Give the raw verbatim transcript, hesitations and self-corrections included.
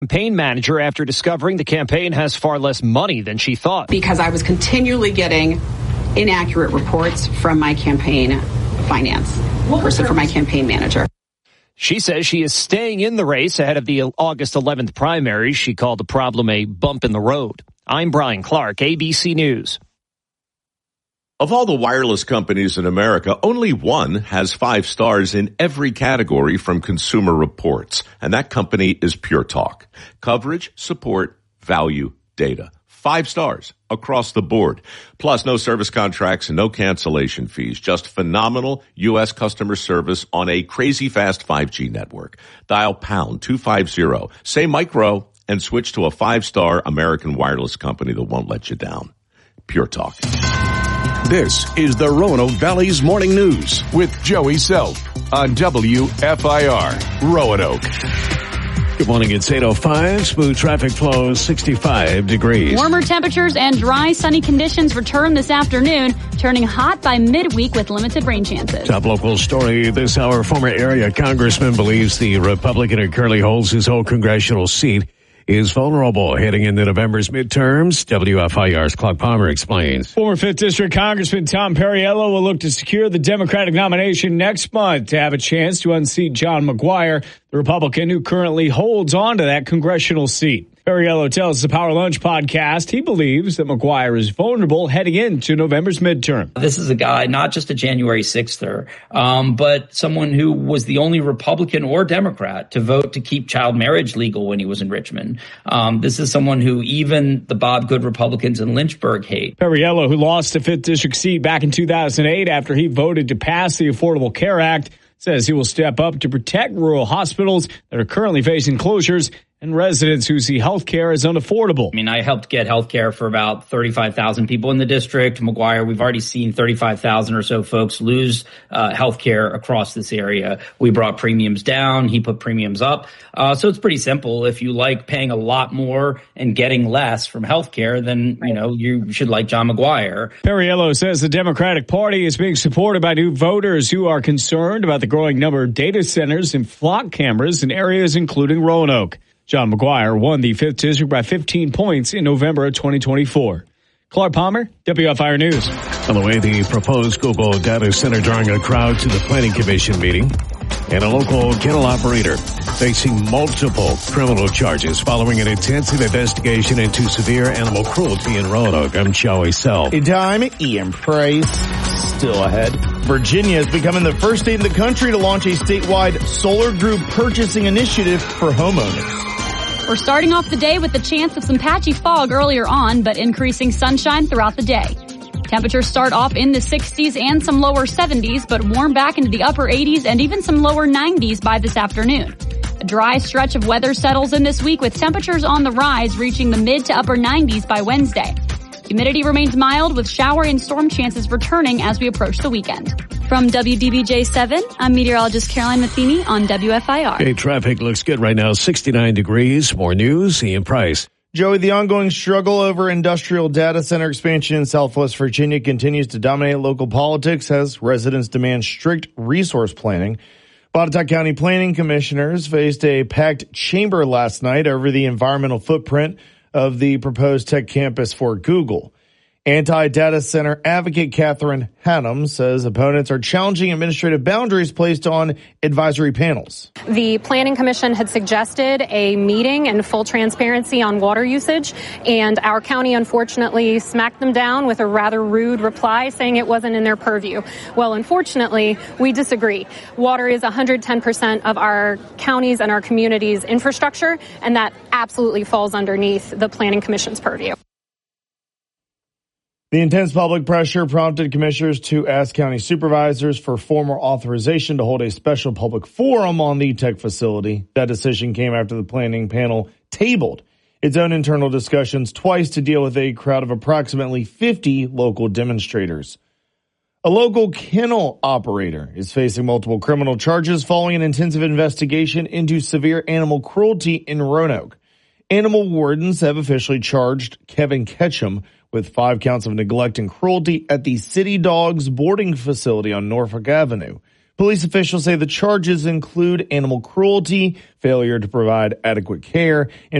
Campaign manager after discovering the campaign has far less money than she thought. Because I was continually getting inaccurate reports from my campaign finance person, from my campaign manager. She says she is staying in the race ahead of the August eleventh primaries. She called the problem a bump in the road. I'm Brian Clark, A B C News. Of all the wireless companies in America, only one has five stars in every category from Consumer Reports, and that company is Pure Talk. Coverage, support, value, data. Five stars across the board. Plus, no service contracts and no cancellation fees. Just phenomenal U S customer service on a crazy fast five G network. Dial pound two fifty, say micro, and switch to a five-star American wireless company that won't let you down. Pure Talk. This is the Roanoke Valley's Morning News with Joey Self on W F I R Roanoke. Good morning. It's eight oh five. Smooth traffic flow, sixty-five degrees. Warmer temperatures and dry, sunny conditions return this afternoon, turning hot by midweek with limited rain chances. Top local story this hour. Former area congressman believes the Republican who currently holds his whole congressional seat is vulnerable heading into November's midterms. W F I R's Clark Palmer explains. Former fifth District Congressman Tom Perriello will look to secure the Democratic nomination next month to have a chance to unseat John McGuire, the Republican who currently holds on to that congressional seat. Perriello tells the Power Lunch podcast he believes that McGuire is vulnerable heading into November's midterm. This is a guy, not just a January sixther, um, but someone who was the only Republican or Democrat to vote to keep child marriage legal when he was in Richmond. Um, this is someone who even the Bob Good Republicans in Lynchburg hate. Perriello, who lost a fifth District seat back in two thousand eight after he voted to pass the Affordable Care Act, says he will step up to protect rural hospitals that are currently facing closures and residents who see health care as unaffordable. I mean, I helped get health care for about thirty-five thousand people in the district. McGuire, we've already seen thirty-five thousand or so folks lose uh, health care across this area. We brought premiums down. He put premiums up. Uh, so it's pretty simple. If you like paying a lot more and getting less from health care, then, you know, you should like John McGuire. Perriello says the Democratic Party is being supported by new voters who are concerned about the growing number of data centers and flock cameras in areas including Roanoke. John McGuire won the fifth District by fifteen points in November of twenty twenty-four. Clark Palmer, W F I R News. On the way, the proposed Google data center drawing a crowd to the Planning Commission meeting. And a local kennel operator facing multiple criminal charges following an intensive investigation into severe animal cruelty in Roanoke. I'm Joey Self. A time, Ian Price. Still ahead. Virginia is becoming the first state in the country to launch a statewide solar group purchasing initiative for homeowners. We're starting off the day with the chance of some patchy fog earlier on, but increasing sunshine throughout the day. Temperatures start off in the sixties and some lower seventies, but warm back into the upper eighties and even some lower nineties by this afternoon. A dry stretch of weather settles in this week with temperatures on the rise, reaching the mid to upper nineties by Wednesday. Humidity remains mild with shower and storm chances returning as we approach the weekend. From W D B J seven, I'm meteorologist Caroline Matheny on W F I R. Okay, traffic looks good right now, sixty-nine degrees. More news, Ian Price. Joey, the ongoing struggle over industrial data center expansion in Southwest Virginia continues to dominate local politics as residents demand strict resource planning. Botetourt County Planning Commissioners faced a packed chamber last night over the environmental footprint of the proposed tech campus for Google. Anti-data center advocate Catherine Haddam says opponents are challenging administrative boundaries placed on advisory panels. The Planning Commission had suggested a meeting and full transparency on water usage, and our county unfortunately smacked them down with a rather rude reply saying it wasn't in their purview. Well, unfortunately, we disagree. Water is one hundred ten percent of our counties and our communities' infrastructure, and that absolutely falls underneath the Planning Commission's purview. The intense public pressure prompted commissioners to ask county supervisors for formal authorization to hold a special public forum on the tech facility. That decision came after the planning panel tabled its own internal discussions twice to deal with a crowd of approximately fifty local demonstrators. A local kennel operator is facing multiple criminal charges following an intensive investigation into severe animal cruelty in Roanoke. Animal wardens have officially charged Kevin Ketchum with five counts of neglect and cruelty at the City Dogs boarding facility on Norfolk Avenue. Police officials say the charges include animal cruelty, failure to provide adequate care, and